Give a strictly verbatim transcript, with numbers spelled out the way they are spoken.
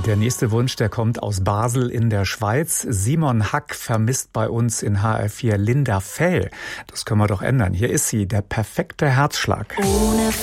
Der nächste Wunsch, der kommt aus Basel in der Schweiz. Simon Hack vermisst bei uns in H R vier Linda Fell. Das können wir doch ändern. Hier ist sie, der perfekte Herzschlag. Ohne